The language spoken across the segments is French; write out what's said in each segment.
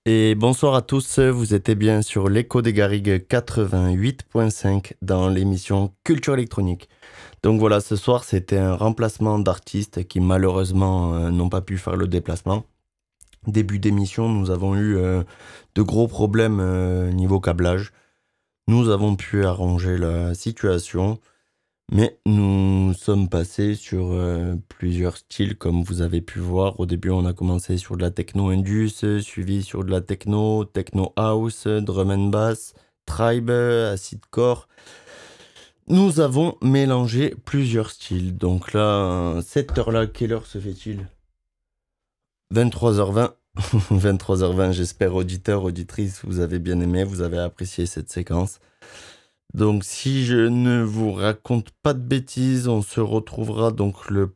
Et bonsoir à tous, vous êtes bien sur l'écho des Garrigues 88.5 dans l'émission Culture électronique. Donc voilà, ce soir c'était un remplacement d'artistes qui malheureusement n'ont pas pu faire le déplacement. Début d'émission, nous avons eu de gros problèmes niveau câblage. Nous avons pu arranger la situation. Mais nous sommes passés sur plusieurs styles, comme vous avez pu voir. Au début, on a commencé sur de la techno indus, suivi sur de la techno house, drum and bass, tribe, acid core. Nous avons mélangé plusieurs styles. Donc là, cette heure-là, quelle heure se fait-il? 23h20. 23h20, j'espère, auditeurs, auditrices, vous avez bien aimé, vous avez apprécié cette séquence. Donc si je ne vous raconte pas de bêtises, on se retrouvera donc le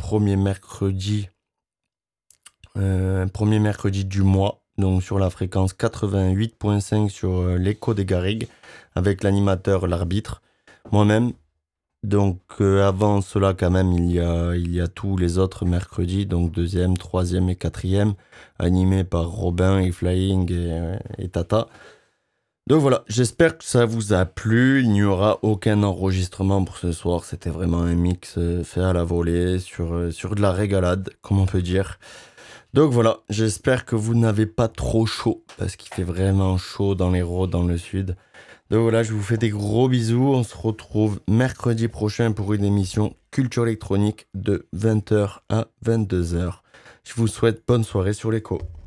premier mercredi du mois, donc sur la fréquence 88.5 sur l'écho des Garrigues, avec l'animateur, l'arbitre, moi-même. Donc avant cela quand même, il y a tous les autres mercredis, donc deuxième, troisième et quatrième, animés par Robin et Flying et Tata. Donc voilà, j'espère que ça vous a plu. Il n'y aura aucun enregistrement pour ce soir. C'était vraiment un mix fait à la volée sur de la régalade, comme on peut dire. Donc voilà, j'espère que vous n'avez pas trop chaud, parce qu'il fait vraiment chaud dans les Rhodes, dans le sud. Donc voilà, je vous fais des gros bisous. On se retrouve mercredi prochain pour une émission Culture électronique de 20h à 22h. Je vous souhaite bonne soirée sur l'écho.